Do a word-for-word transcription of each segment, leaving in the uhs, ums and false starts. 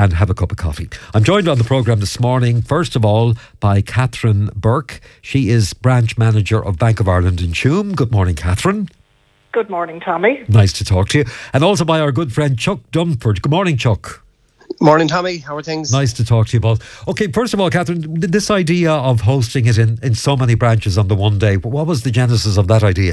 and have a cup of coffee. I'm joined on the programme this morning, first of all, by Catherine Burke. She is branch manager of Bank of Ireland in Tuam. Good morning, Catherine. Good morning, Tommy. Nice to talk to you. And also by our good friend Chuck Dunford. Good morning, Chuck. Morning, Tommy. How are things? Nice to talk to you both. Okay, first of all, Catherine, this idea of hosting it in, in so many branches on the one day, what was the genesis of that idea?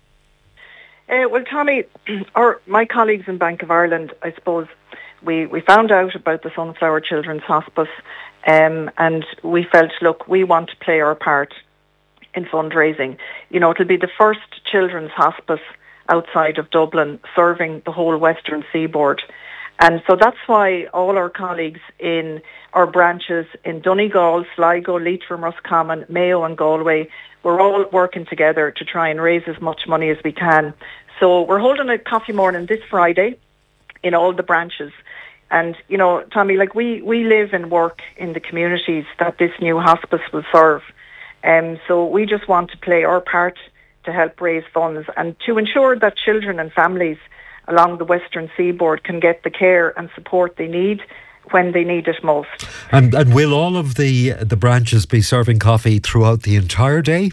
Uh, well, Tommy, our, my colleagues in Bank of Ireland, I suppose, we, we found out about the Sunflower Children's Hospice um, and we felt, look, we want to play our part in fundraising. You know, it'll be the first children's hospice outside of Dublin serving the whole Western Seaboard. And so that's why all our colleagues in our branches in Donegal, Sligo, Leitrim, Roscommon, Mayo and Galway, we're all working together to try and raise as much money as we can. So we're holding a coffee morning this Friday in all the branches. And, you know, Tommy, like we, we live and work in the communities that this new hospice will serve. And um, so we just want to play our part to help raise funds and to ensure that children and families along the Western Seaboard can get the care and support they need when they need it most. And and will all of the the branches be serving coffee throughout the entire day?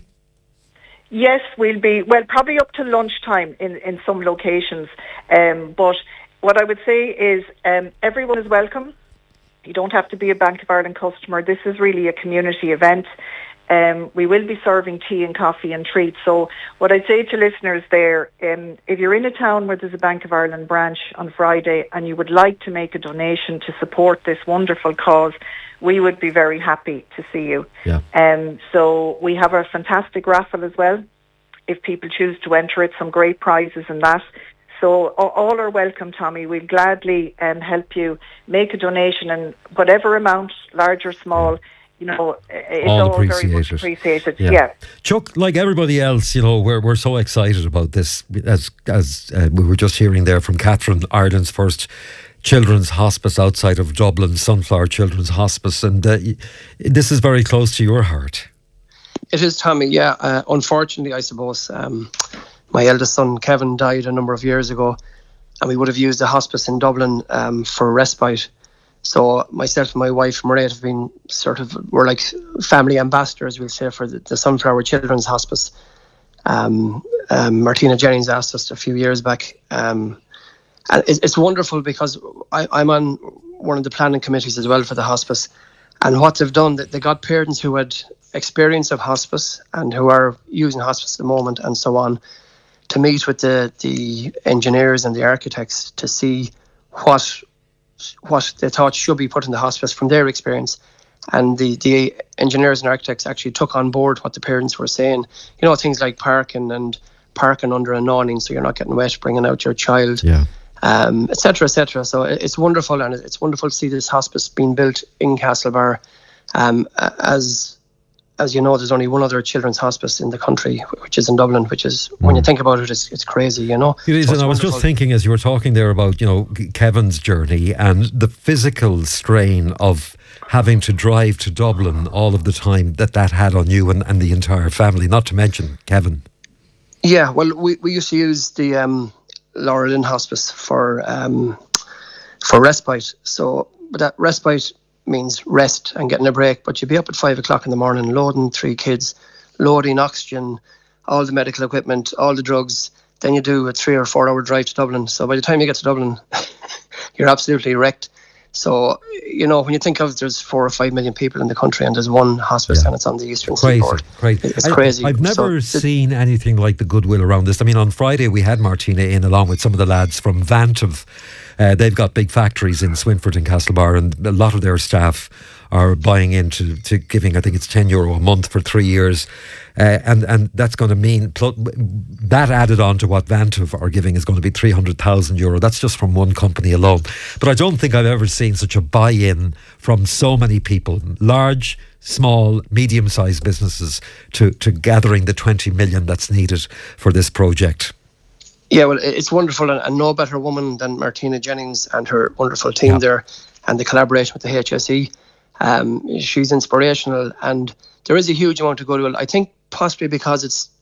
Yes, we'll be, well, probably up to lunchtime in, in some locations. Um, but what I would say is um, everyone is welcome. You don't have to be a Bank of Ireland customer. This is really a community event. Um, we will be serving tea and coffee and treats. So what I'd say to listeners there, um, if you're in a town where there's a Bank of Ireland branch on Friday and you would like to make a donation to support this wonderful cause, we would be very happy to see you. Yeah. Um, so we have a fantastic raffle as well. If people choose to enter it, some great prizes and that. So all are welcome, Tommy. We'll gladly um, help you make a donation in whatever amount, large or small. You know, it's all, all very much appreciated. Yeah. yeah. Chuck, like everybody else, you know, we're we're so excited about this. As as uh, we were just hearing there from Catherine, Ireland's first children's hospice outside of Dublin, Sunflower Children's Hospice, and uh, this is very close to your heart. It is, Tommy. Yeah. Uh, unfortunately, I suppose um, my eldest son Kevin died a number of years ago, and we would have used a hospice in Dublin um, for respite. So myself and my wife Mairead have been sort of, we're like family ambassadors, we'll say, for the, the Sunflower Children's Hospice. Um, um, Martina Jennings asked us a few years back. Um, and it's, it's wonderful because I, I'm on one of the planning committees as well for the hospice. And what they've done, they got parents who had experience of hospice and who are using hospice at the moment and so on, to meet with the, the engineers and the architects to see what what they thought should be put in the hospice from their experience. And the, the engineers and architects actually took on board what the parents were saying. You know, things like parking and parking under an awning so you're not getting wet, bringing out your child, yeah, um, et cetera, et cetera. So it's wonderful, and it's wonderful to see this hospice being built in Castlebar. Um, as as you know, there's only one other children's hospice in the country, which is in Dublin, which is, mm. when you think about it, it's, it's crazy, you know. It is, so and I was wonderful. just thinking as you were talking there about, you know, Kevin's journey and the physical strain of having to drive to Dublin all of the time that that had on you and, and the entire family, not to mention Kevin. Yeah, well, we, we used to use the um, Laurel Inn Hospice for, um, for respite. So that respite means rest and getting a break, but you'd be up at five o'clock in the morning loading three kids, loading oxygen, all the medical equipment, all the drugs. Then you do a three or four hour drive to Dublin. So by the time you get to Dublin, you're absolutely wrecked. So, you know, when you think of there's four or five million people in the country and there's one hospice, yeah, and it's on the Eastern crazy, Seaboard. Crazy. It's I, crazy. I've never so, seen anything like the goodwill around this. I mean, on Friday we had Martina in along with some of the lads from Vantive. Uh, they've got big factories in Swinford and Castlebar, and a lot of their staff are buying into to giving, I think it's ten euro a month for three years. Uh, and, and that's going to mean, pl- that added on to what Vantive are giving is going to be three hundred thousand euro. That's just from one company alone. But I don't think I've ever seen such a buy-in from so many people, large, small, medium-sized businesses, to, to gathering the twenty million that's needed for this project. Yeah, well, it's wonderful, and, and no better woman than Martina Jennings and her wonderful team, yeah, there, and the collaboration with the H S E. Um, she's inspirational, and there is a huge amount of goodwill. I think possibly because it's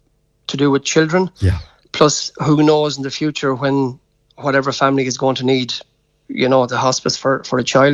to do with children. Yeah. Plus, who knows in the future when whatever family is going to need, you know, the hospice for, for a child.